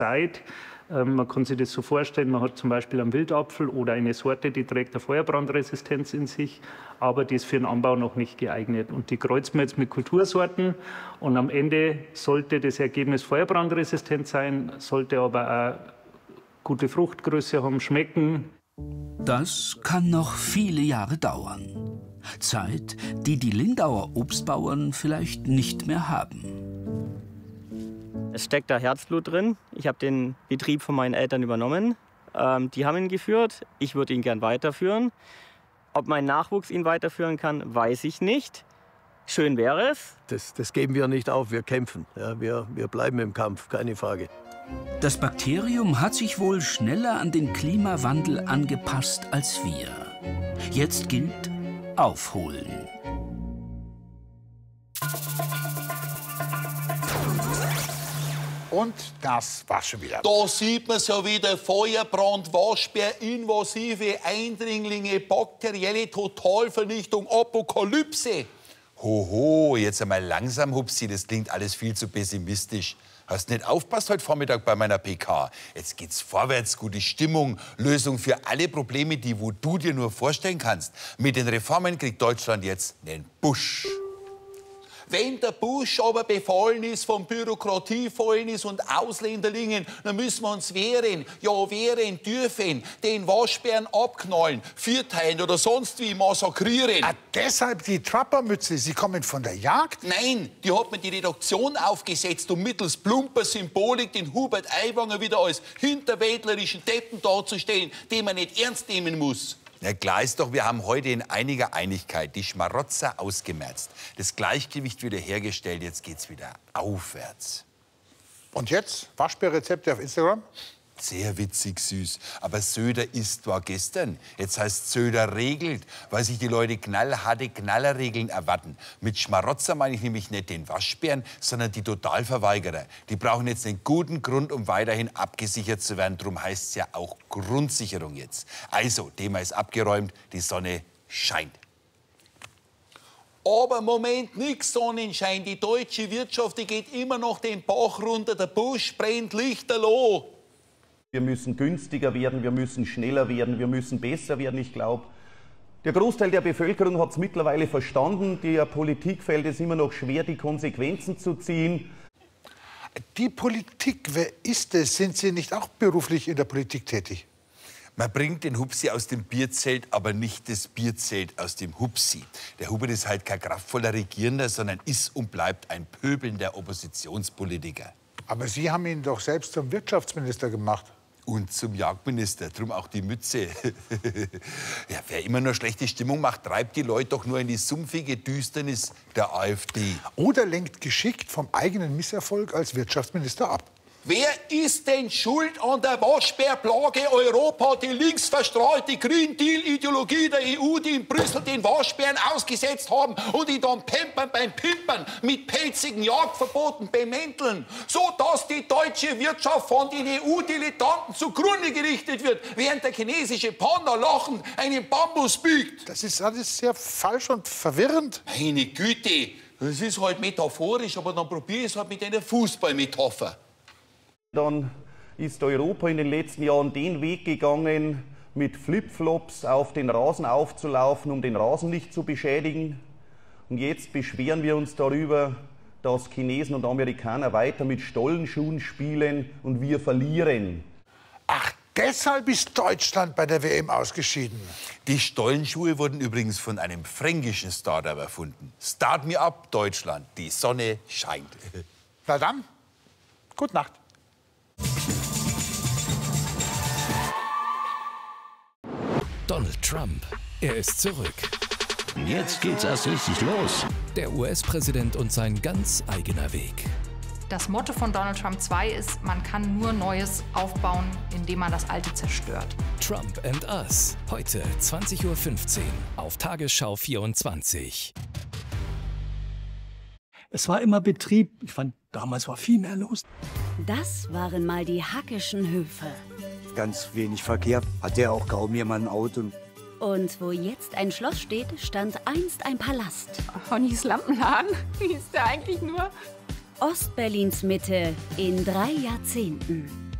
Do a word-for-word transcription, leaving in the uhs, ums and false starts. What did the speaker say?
Zeit. Man kann sich das so vorstellen, man hat zum Beispiel einen Wildapfel oder eine Sorte, die trägt eine Feuerbrandresistenz in sich, aber die ist für den Anbau noch nicht geeignet. Und die kreuzen wir jetzt mit Kultursorten und am Ende sollte das Ergebnis feuerbrandresistent sein, sollte aber auch gute Fruchtgröße haben, schmecken. Das kann noch viele Jahre dauern. Zeit, die die Lindauer Obstbauern vielleicht nicht mehr haben. Es steckt da Herzblut drin. Ich habe den Betrieb von meinen Eltern übernommen. Ähm, die haben ihn geführt. Ich würde ihn gern weiterführen. Ob mein Nachwuchs ihn weiterführen kann, weiß ich nicht. Schön wäre es. Das, das geben wir nicht auf. Wir kämpfen. Ja, wir, wir bleiben im Kampf, keine Frage. Das Bakterium hat sich wohl schneller an den Klimawandel angepasst als wir. Jetzt gilt aufholen. Und das war's schon wieder. Da sieht man ja wieder: Feuerbrand, Waschbär, invasive Eindringlinge, bakterielle Totalvernichtung, Apokalypse. Hoho, jetzt einmal langsam, Hupsi, das klingt alles viel zu pessimistisch. Hast nicht aufpasst heute Vormittag bei meiner P K? Jetzt geht's vorwärts, gute Stimmung, Lösung für alle Probleme, die wo du dir nur vorstellen kannst. Mit den Reformen kriegt Deutschland jetzt einen Busch. Wenn der Busch aber befallen ist, von Bürokratie fallen ist und Ausländerlingen, dann müssen wir uns wehren. Ja, wehren dürfen. Den Waschbären abknallen, vierteilen oder sonst wie massakrieren. Ah, deshalb die Trappermütze. Sie kommen von der Jagd? Nein, die hat mir die Redaktion aufgesetzt, um mittels plumper Symbolik den Hubert Aiwanger wieder als hinterwäldlerischen Deppen darzustellen, den man nicht ernst nehmen muss. Na klar ist doch, wir haben heute in einiger Einigkeit die Schmarotzer ausgemerzt, das Gleichgewicht wiederhergestellt, jetzt geht's wieder aufwärts. Und jetzt? Waschbärrezepte auf Instagram? Sehr witzig, süß. Aber Söder ist war gestern. Jetzt heißt Söder regelt, weil sich die Leute knallharte Knallerregeln erwarten. Mit Schmarotzer meine ich nämlich nicht den Waschbären, sondern die Totalverweigerer. Die brauchen jetzt einen guten Grund, um weiterhin abgesichert zu werden. Drum heißt es ja auch Grundsicherung jetzt. Also, Thema ist abgeräumt, die Sonne scheint. Aber Moment, nix Sonnenschein. Die deutsche Wirtschaft, die geht immer noch den Bach runter. Der Busch brennt lichterloh. Wir müssen günstiger werden, wir müssen schneller werden, wir müssen besser werden. Ich glaube, der Großteil der Bevölkerung hat es mittlerweile verstanden. Der Politik fällt es immer noch schwer, die Konsequenzen zu ziehen. Die Politik, wer ist es? Sind Sie nicht auch beruflich in der Politik tätig? Man bringt den Hupsi aus dem Bierzelt, aber nicht das Bierzelt aus dem Hupsi. Der Hubert ist halt kein kraftvoller Regierender, sondern ist und bleibt ein pöbelnder Oppositionspolitiker. Aber Sie haben ihn doch selbst zum Wirtschaftsminister gemacht. Und zum Jagdminister, drum auch die Mütze. Ja, wer immer nur schlechte Stimmung macht, treibt die Leute doch nur in die sumpfige Düsternis der AfD. Oder lenkt geschickt vom eigenen Misserfolg als Wirtschaftsminister ab. Wer ist denn schuld an der Waschbärplage Europa, die linksverstrahlte Green Deal-Ideologie der E U, die in Brüssel den Waschbären ausgesetzt haben und die dann pampern beim Pimpern mit pelzigen Jagdverboten bemänteln, so dass die deutsche Wirtschaft von den E U-Dilettanten zugrunde gerichtet wird, während der chinesische Panda lachend einen Bambus biegt? Das ist alles sehr falsch und verwirrend. Meine Güte, das ist halt metaphorisch, aber dann probiere ich es halt mit einer Fußballmetapher. Dann ist Europa in den letzten Jahren den Weg gegangen, mit Flipflops auf den Rasen aufzulaufen, um den Rasen nicht zu beschädigen. Und jetzt beschweren wir uns darüber, dass Chinesen und Amerikaner weiter mit Stollenschuhen spielen und wir verlieren. Ach, deshalb ist Deutschland bei der W M ausgeschieden. Die Stollenschuhe wurden übrigens von einem fränkischen Startup erfunden. Start me up, Deutschland. Die Sonne scheint. Na dann, gute Nacht. Donald Trump, er ist zurück. Jetzt geht's erst richtig los. Der U S-Präsident und sein ganz eigener Weg. Das Motto von Donald Trump zwei ist, man kann nur Neues aufbauen, indem man das Alte zerstört. Trump and Us, heute zwanzig Uhr fünfzehn auf Tagesschau vierundzwanzig. Es war immer Betrieb. Ich fand, damals war viel mehr los. Das waren mal die Hackischen Höfe. Ganz wenig Verkehr, hatte auch kaum jemand ein Auto. Und wo jetzt ein Schloss steht, stand einst ein Palast. Honnys Lampenladen? Wie ist der eigentlich nur? Ostberlins Mitte in drei Jahrzehnten.